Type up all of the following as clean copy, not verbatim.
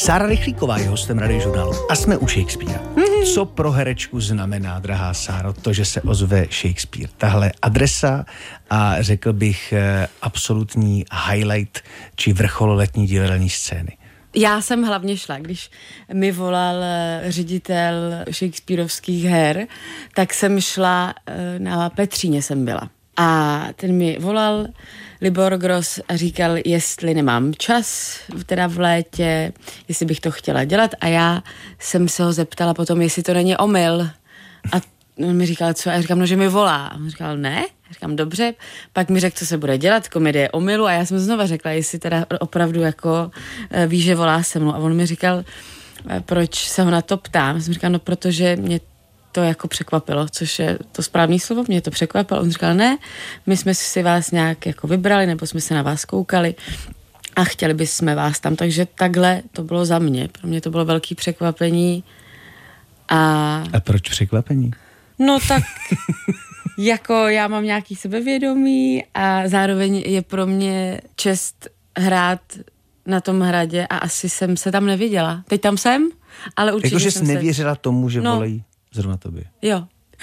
Sára Rychlíková je hostem Radiožurnálu a jsme u Shakespearea. Co pro herečku znamená, drahá Sáro, to, že se ozve Shakespeare? Tahle adresa a řekl bych absolutní highlight či vrchol letní divadelní scény. Já jsem hlavně šla, když mi volal ředitel shakespearovských her, tak jsem šla na Petříně jsem byla. A ten mi volal, Libor Gross, a říkal, jestli nemám čas, teda v létě, jestli bych to chtěla dělat. A já jsem se ho zeptala potom, jestli to není omyl. A on mi říkal, co? A já říkám, no, že mi volá. A on říkal, ne. Já říkám, dobře. Pak mi řekl, co se bude dělat, komedie omylu. A já jsem znova řekla, jestli teda opravdu jako ví, že volá se mnou. A on mi říkal, proč se ho na to ptám. Já jsem říkal, no, protože mě to jako překvapilo, což je to správný slovo, mě to překvapilo. On říkal, ne, my jsme si vás nějak jako vybrali, nebo jsme se na vás koukali a chtěli bychom vás tam, takže takhle to bylo za mě. Pro mě to bylo velký překvapení. A proč překvapení? No tak jako já mám nějaký sebevědomí a zároveň je pro mě čest hrát na tom hradě a asi jsem se tam neviděla. Teď tam jsem, ale určitě jakože jsem jsi nevěřila tomu, že volají zrovna tobě. Jo.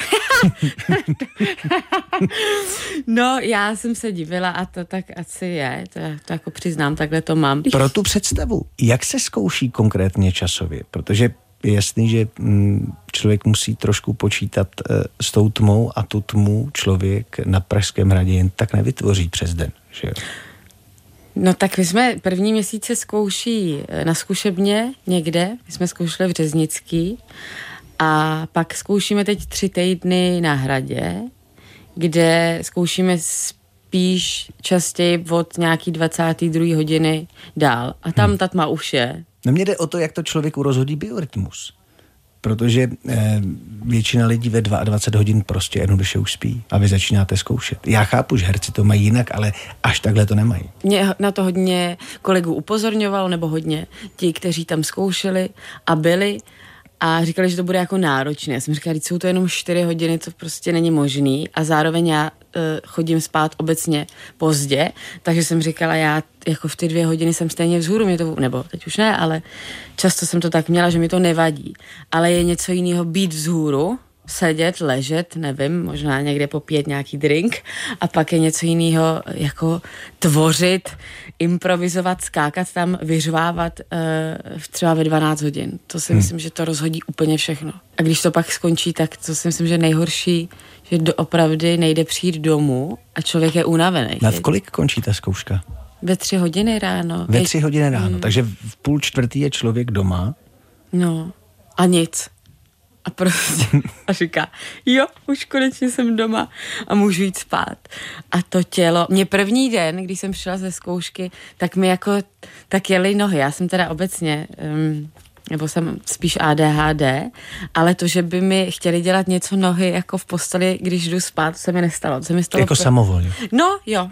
No, já jsem se divila a to tak asi je, to jako přiznám, takhle to mám. Pro tu představu, jak se zkouší konkrétně časově? Protože je jasný, že člověk musí trošku počítat s tou tmou a tu tmu člověk na Pražském hradě jen tak nevytvoří přes den, že jo? No tak my jsme první měsíce zkouší na zkušebně někde, my jsme zkoušeli v Řeznický a pak zkoušíme teď 3 týdny na hradě, kde zkoušíme spíš častěji od nějaký 22. hodiny dál. A tam ta tma už je. No mně jde o to, jak to člověku rozhodí biorytmus. Protože většina lidí ve 22 hodin prostě jednoduše už spí a vy začínáte zkoušet. Já chápu, že herci to mají jinak, ale až takhle to nemají. Mě na to hodně kolegů upozorňovalo, nebo hodně ti, kteří tam zkoušeli a byli a říkali, že to bude jako náročné. Já jsem říkala, jsou to jenom 4 hodiny, to prostě není možný a zároveň já chodím spát obecně pozdě, takže jsem říkala, já jako v ty 2 hodiny jsem stejně vzhůru, mě to, nebo teď už ne, ale často jsem to tak měla, že mi to nevadí. Ale je něco jiného být vzhůru, sedět, ležet, nevím, možná někde popít nějaký drink a pak je něco jiného jako tvořit, improvizovat, skákat tam, vyřvávat třeba ve 12 hodin. To si myslím, že to rozhodí úplně všechno. A když to pak skončí, tak to si myslím, že nejhorší, že opravdu nejde přijít domů a člověk je unavený. Na v kolik končí ta zkouška? Ve 3 hodiny ráno. Ve 3 hodiny ráno, takže v 3:30 je člověk doma. No a nic. A prostě a říká, jo, už konečně jsem doma a můžu jít spát. A to tělo, mě první den, když jsem přišla ze zkoušky, tak mi jako, tak jeli nohy. Já jsem teda obecně, nebo jsem spíš ADHD, ale to, že by mi chtěli dělat něco nohy jako v posteli, když jdu spát, se mi nestalo. To se mi stalo jako samovolně. No, jo.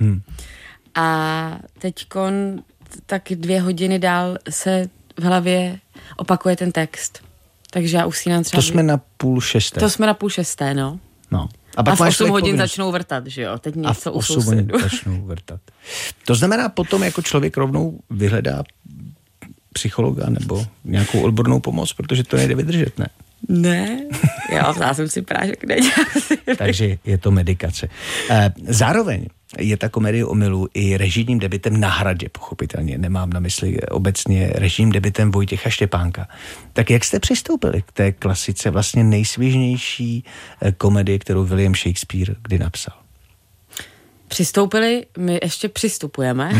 A teďkon tak 2 hodiny dál se v hlavě opakuje ten text. Takže já usínám třeba... To jsme na 5:30. To jsme na 5:30, no. No. A v 8 hodin začnou vrtat, že jo? Teď a v 8 hodin začnou vrtat. To znamená potom, jako člověk rovnou vyhledá psychologa nebo nějakou odbornou pomoc, protože to nejde vydržet, ne? Ne, já jsem si prášek nedělal. Takže je to medikace. Zároveň je ta komedie omylu i režijním debutem na hradě, pochopitelně. Nemám na mysli obecně režijním debutem Vojtěcha Štěpánka. Tak jak jste přistoupili k té klasice, vlastně nejsvěžnější komedie, kterou William Shakespeare kdy napsal? Přistoupili, my ještě přistupujeme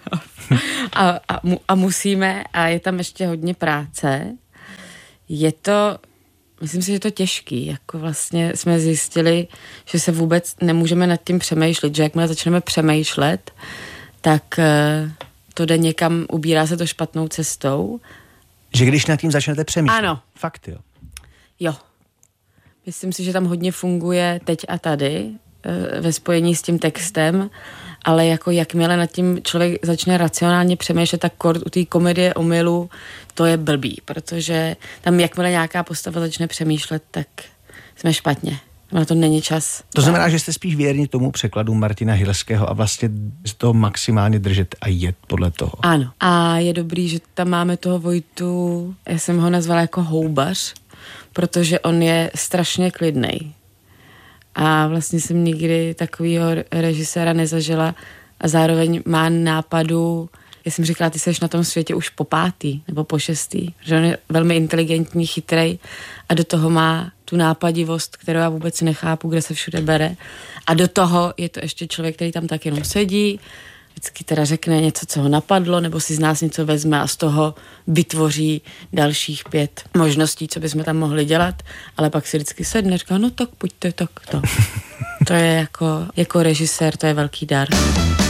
a musíme a je tam ještě hodně práce. Je to... Myslím si, že je to těžký, jako vlastně jsme zjistili, že se vůbec nemůžeme nad tím přemýšlet, že jakmile začneme přemýšlet, tak to jde někam, ubírá se to špatnou cestou. Že když nad tím začnete přemýšlet? Ano. Fakt jo. Jo. Myslím si, že tam hodně funguje teď a tady ve spojení s tím textem, ale jako jakmile nad tím člověk začne racionálně přemýšlet, tak u té komedie omylu to je blbý, protože tam jakmile nějaká postava začne přemýšlet, tak jsme špatně. Na to není čas. To znamená, že jste spíš věrni tomu překladu Martina Hilského a vlastně z toho maximálně držet a jet podle toho. Ano. A je dobrý, že tam máme toho Vojtu, já jsem ho nazvala jako houbař, protože on je strašně klidnej. A vlastně jsem nikdy takovýho režiséra nezažila a zároveň má nápadu, já jsem říkala, ty seš na tom světě už po 5. nebo po 6. Že on je velmi inteligentní, chytrej a do toho má tu nápadivost, kterou já vůbec nechápu, kde se všude bere. A do toho je to ještě člověk, který tam tak jenom sedí, vždycky teda řekne něco, co ho napadlo, nebo si z nás něco vezme a z toho vytvoří dalších 5 možností, co bychom tam mohli dělat, ale pak si vždycky sedne a říká, no tak pojďte, tak to. To je jako režisér, to je velký dar.